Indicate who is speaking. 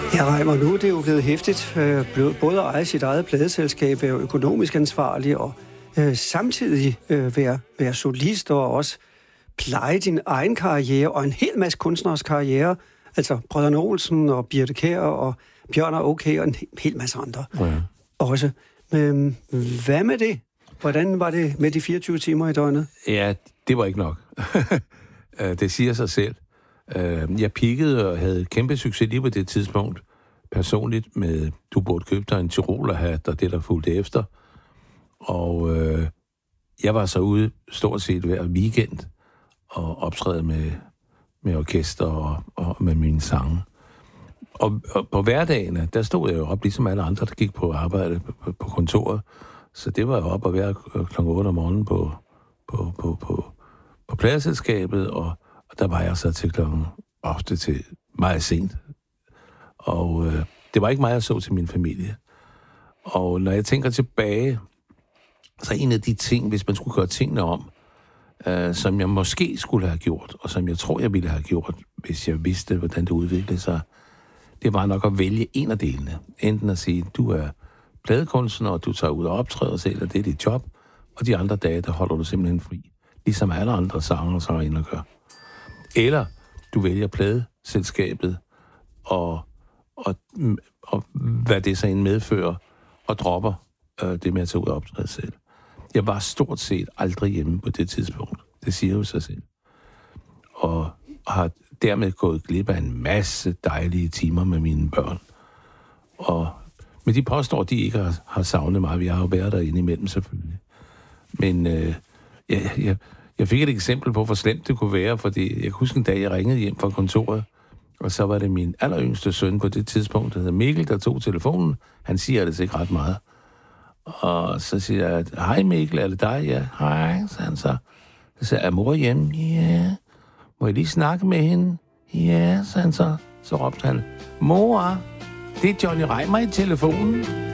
Speaker 1: Ja, Reimer, nu er det jo blevet hæftigt. Både at eje sit eget pladeselskab, være økonomisk ansvarlig og samtidig være solist og også pleje din egen karriere og en hel masse kunstners karriere. Altså Brødrene Olsen og Birthe Kjær og Bjørn og OK og en hel masse andre også. Hvad med det? Hvordan var det med de 24 timer i døgnet?
Speaker 2: Ja, det var ikke nok. Det siger sig selv. Jeg peakede og havde kæmpe succes lige på det tidspunkt. Personligt med, du burde købe dig en Tyrolerhat og det, der fulgte efter. Og jeg var så ude stort set hver weekend og optræde med orkester og med mine sange. Og på hverdagene, der stod jeg jo op, ligesom alle andre, der gik på arbejde på kontoret. Så det var jo op at være kl. 8 om morgenen på pladeselskabet, og der var jeg så til ofte til meget sent. Og det var ikke meget, jeg så til min familie. Og når jeg tænker tilbage, så en af de ting, hvis man skulle gøre tingene om, som jeg måske skulle have gjort, og som jeg tror, jeg ville have gjort, hvis jeg vidste, hvordan det udviklede sig, det var nok at vælge en af delene. Enten at sige, du er pladekunstner, og du tager ud og optræder selv, og det er dit job, og de andre dage, der holder du simpelthen fri. Ligesom alle andre sanger og sangerinder gør. Eller du vælger pladeselskabet, og hvad det så end medfører, og dropper det med at tage ud og optræde selv. Jeg var stort set aldrig hjemme på det tidspunkt. Det siger jo sig selv. Og har dermed gået glip af en masse dejlige timer med mine børn. Men de påstår, de ikke har savnet mig. Vi har jo været derinde imellem, selvfølgelig. Men jeg fik et eksempel på, hvor slemt det kunne være, fordi jeg kan huske en dag, jeg ringede hjem fra kontoret, og så var det min alleryngste søn på det tidspunkt, der hedder Mikkel, der tog telefonen. Han siger det ikke ret meget. Og så siger jeg, hej Mikkel, er det dig? Ja, hej, så han så. Så siger jeg, er mor hjemme? Ja. Må jeg lige snakke med hende? Ja, så han så. Så råbte han, mor, det er Johnny Reimer i telefonen.